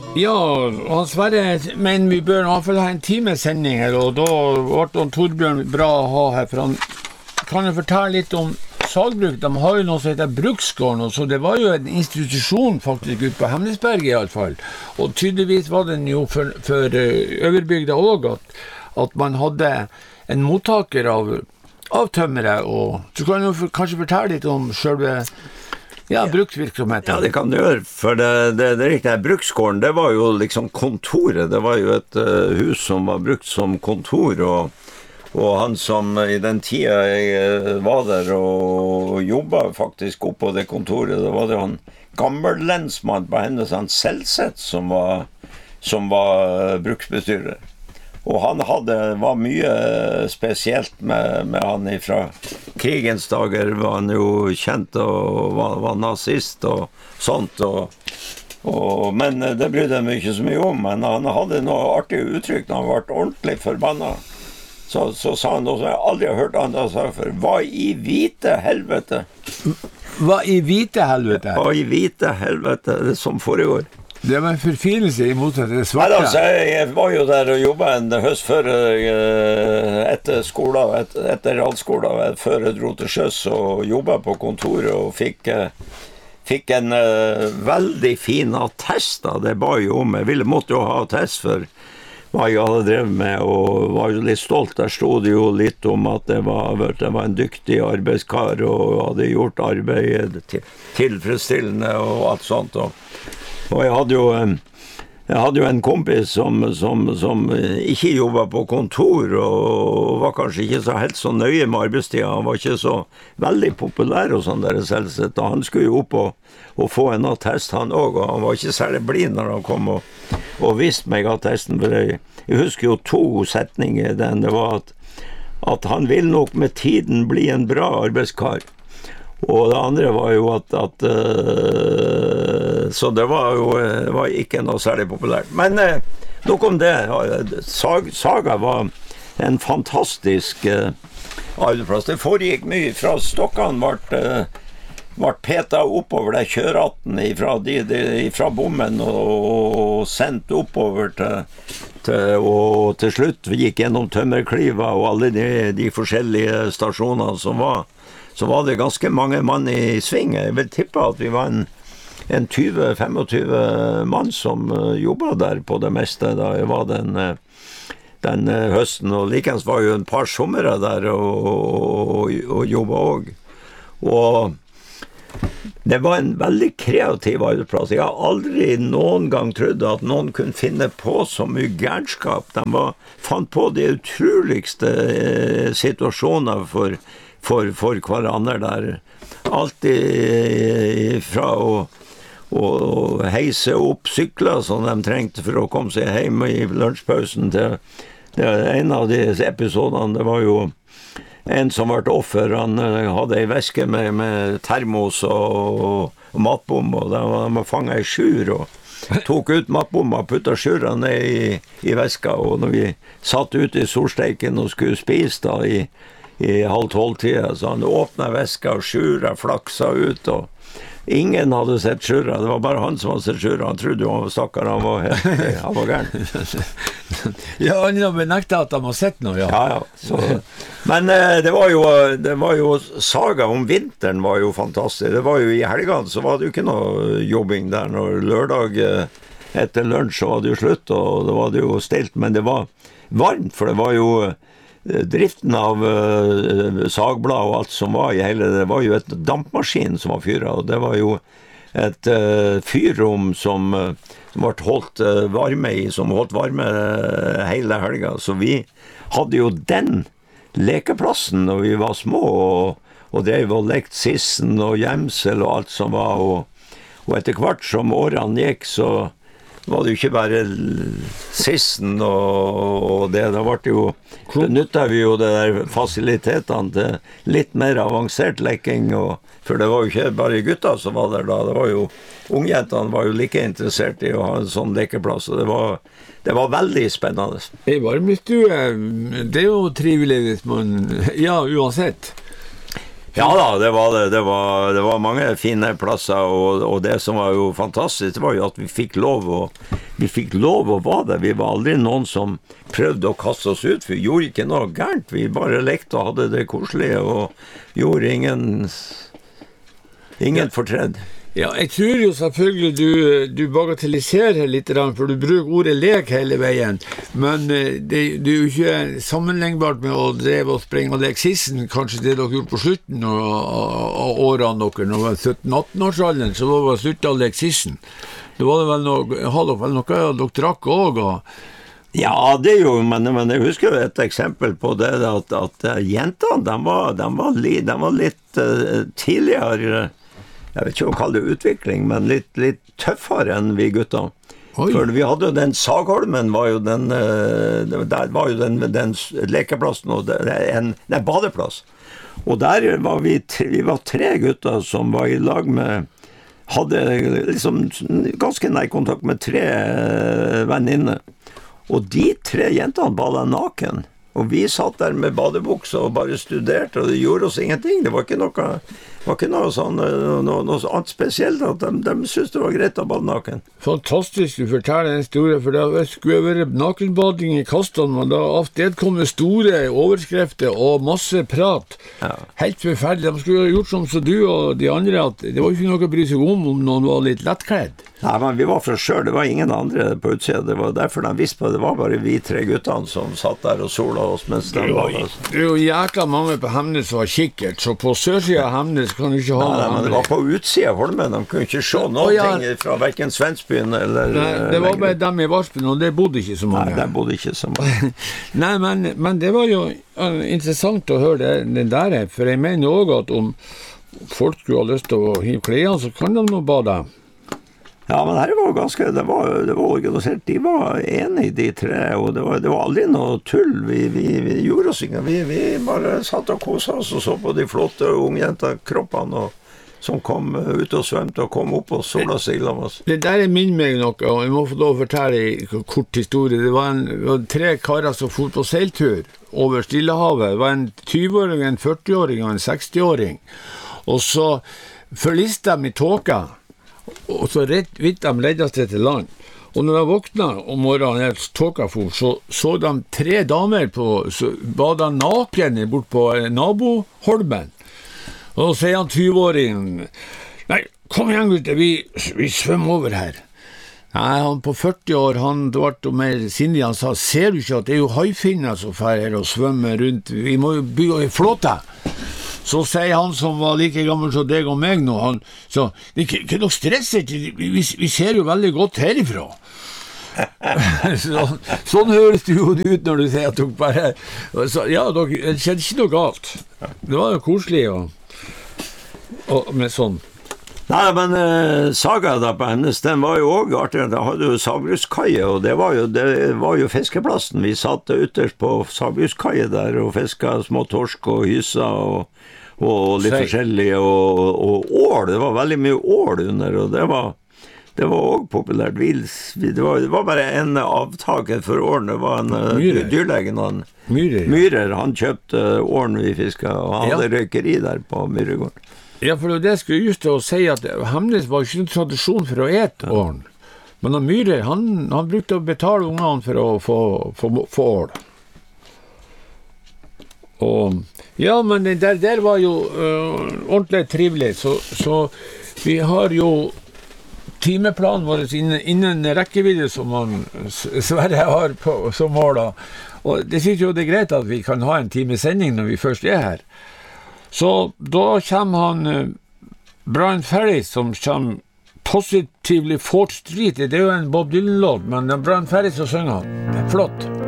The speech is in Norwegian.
Ja, og Sverre, men vi bør I hvert fall ha en times sending her, og da ble Torbjørn bra å ha her, for han kan jo fortelle litt om sagbruk. De har jo noe som heter Bruksgården, og så det var jo en institusjon faktisk ute på Hemnesberget I alle fall, og tydeligvis var den jo for Øverbygda også, at man hadde en mottaker av tømmere, og så kan du kanskje fortelle litt om selve bruksvirksomheten. Ja, det kan du gjøre, for det riktige Bruksgården, det var jo liksom kontoret, det var jo et hus som var brukt som kontor, og han som I den tida jeg var der og jobbet faktisk oppe på det kontoret, det var det han gammellensmann på hennes, han Selvseth, som var bruksbestyrer. Og han var mye spesielt med han fra krigens dager, var han jo kjent og var nazist og sånt, men det brydde han ikke så mye om, men han hadde noe artig uttrykk når han ble ordentlig forbannet. Så sa han noe som jeg aldri har hørt andre sagt før, hva I hvite helvete? Hva I hvite helvete? Hva I hvite helvete, det som foregår. Det var en forfinelse I motsatt det svarte. Nei, altså, jeg var jo der og jobbet en høst før etter skolen, etter realskolen, før jeg dro til sjøs og jobbet på kontoret og fikk en veldig fin attest da. Det ba jo om, jeg måtte jo ha attest for hva jeg hadde drevet med, og var jo litt stolt. Der stod det jo litt om at det var en dyktig arbeidskar og hadde gjort arbeid tilfredsstillende og alt sånt, og jeg hadde jo en kompis som ikke jobbet på kontor og var kanskje ikke så helt så nøye med arbeidstiden. Han var ikke så veldig populær og sånn der Selvseth. Han skulle jo opp og få en attest han også, og han var ikke særlig blind når han kom og viste meg attesten. For jeg husker jo 2 setninger I den. Det var at han vil nok med tiden bli en bra arbeidskar. Og det andre var jo at så det var ikke noe særlig populært. Men nok om det. Saga var en fantastisk arbeidsplass. Det foregikk mye fra stokkene ble petet oppover der kjøraten fra bommen og sendt oppover og til slutt vi gikk gjennom Tømmerkliva og alle de forskjellige stasjonene som var. Så var det ganske mange mann I sving. Jeg vil tippe at vi var en 20-25 mann som jobbet der på det meste da jeg var den høsten, og likens var jo en par sommere der og jobbet også. Og det var en veldig kreativ arbeidsplass. Jeg har aldri noen gang trodd at noen kunne finne på så mye gærnskap. De fant på de utroligste situasjoner for hverandre der. Alltid fra å heise opp sykler som de trengte for å komme seg hjem I lunsjpausen til en av de episodene. Det var jo en som ble offer. Han hadde en veske med termos og matbom, og de fanget I skjur og tok ut matbomma og puttet skjura ned I veska, og når vi satt ute I solsteiken og skulle spise da I 11:30, så han åpnet veska og skjura flaksa ut, og ingen hadde sett skjura. Det var bare han som hadde sett skjura. Han trodde jo han var stakkar, han var gæren. Ja, han har benektet at han har sett noe, ja. Ja. Så, men det var jo saga om vinteren var jo fantastisk. Det var jo I helgene, så var det jo ikke noe jobbing der. Når lørdag etter lunsj så var det jo slutt, og det var det jo stilt, men det var varmt, for det var jo driften av sagblad og alt som var I hele det var jo et dampmaskin som var fyret, og det var jo et fyrrom som ble holdt varme I, som holdt varme hele helga, så vi hadde jo den lekeplassen når vi var små og drev og lekt sissen og gjemsel og alt som var, og etter hvert som årene gikk så var det jo ikke bare sissen og det ble jo benyttet vi jo det der fasilitetene til litt mer avansert lekking, for det var jo ikke bare gutter som var der da, det var jo ungjentene var jo like interessert I å ha en sånn lekeplass, og det var veldig spennende. I varmestue, det jo trivelig hvis man, ja, uansett. Ja da, det var det. Det var mange fine plasser, og det som var jo fantastisk, det var jo at vi fikk lov å være der. Vi var aldri noen som prøvde å kaste oss ut, for vi gjorde ikke noe gærent. Vi bare lekte og hadde det koselige, og gjorde ingen fortredd. Ja, jeg tror jo selvfølgelig du bagatelliserer litt, for du bruker ordet lek hele veien, men det er jo ikke sammenlignbart med å dreve og sprenge og leke sissen, kanskje det dere gjorde på slutten av årene dere, når det var 17-18-årsalderen, så var det slutt å leke sissen. Det var det vel noe dere drakk også, Ja, det er jo, men jeg husker jo et eksempel på det, at jentene, de var litt tidligere, jeg vet ikke hva å kalle det utvikling, men litt tøffere enn vi gutter. Oi. For vi hadde jo den Sagholmen, der var jo den lekeplassen, og en badeplass. Og der var vi var 3 gutter som var i lag med, hadde liksom ganske nær kontakt med 3 venninner. Og de 3 jentene bada naken. Og vi satt der med badebukse og bare studerte, og det gjorde oss ingenting. Det var ikke noe annet spesielt, at de syntes det var greit å bade naken. Fantastisk du forteller en historie, for det skulle være nakenbading i kastene, men da avstedkommer store overskrifter og masse prat. Ja. Helt forferdelig. De skulle ha gjort som så du og de andre, at det var ikke noe å bry seg om noen var litt lettkledd. Nei, men vi var fra selv, det var ingen andre på utsida. Det var derfor de visste på det var bare vi 3 guttene som satt der og sola oss mens de var der. Det er jo jækla mange på Hemnes som var kikkert, så på sørsida av Hemnes kan du ikke ha Nei, men det var på utsida av Holmen, de kunne ikke se noen ting fra hverken Svensbyen eller Nei, det var bare dem i Varspen, og det bodde ikke så mange. Nei, det bodde ikke så mange. Nei, men det var jo interessant å høre det der, for jeg mener også at om folk skulle ha lyst til å hive klærne, så kan de nå bade. Ja, men her var det var organisert. De var enige, de 3, og det var aldri noe tull. Vi gjorde oss ikke. Vi bare satt og koset oss og så på de flotte ungjenta-kroppene som kom ut og svømte og kom opp og sola seg sammen med oss. Det der minner meg noe, og jeg må få lov å fortelle en kort historie. Det var 3 karer som for på seiltur over Stillehavet. Det var en 20-åring, en 40-åring og en 60-åring. Og så forliste de i tåka, og så rett vidt de ledde seg til land. Og når de våkna om morgenen, tåkafor, så de 3 damer bada naken bort på naboholmen. Og så sier han 20-åringen, nei, kom igjen gutter, vi svømmer over her. Nei, han på 40 år, han ble mer sinnig, han sa, ser du ikke at det er jo haifinner som fer her og svømmer rundt, vi må jo bygge en flåte. Så sier han som var like gammel som deg og meg nå, han sa, ikke dere stresser, vi ser jo veldig godt herifra. Sånn høres det jo ut når du sier at dere bare, ja, det skjedde ikke noe galt. Det var jo koselig og med sånn. Nei, men Saga da på Hemnes, den var jo også artig. Da hadde jo Sagbruskaie, og det var jo fiskeplassen. Vi satt ytterst på Sagbruskaie der og fisket små torsk og hyser og litt forskjellige, og ål. Det var veldig mye ål under, og det var også populært. Det var bare en avtaker for ålen. Det var en dyrlegen, Myhrer. Han kjøpte ålen vi fisket, og han hadde røykeri der på Myhregården. Ja, for det skulle just til å si at Hemnes var ikke en tradisjon for å ete ålen. Men Myhrer, han brukte å betale ungene for å få ål. Og, ja, men der var jo ordentlig trivelig, så vi har jo timeplanen vår innen rekkevidde som Sverre har som mål. Og det synes jo det er greit at vi kan ha en times sending når vi først er her. Så da kommer han Brian Ferry, som kommer Positively 4th Street. Det er jo en Bob Dylan-låt, men det er Brian Ferry som synger han. Flott.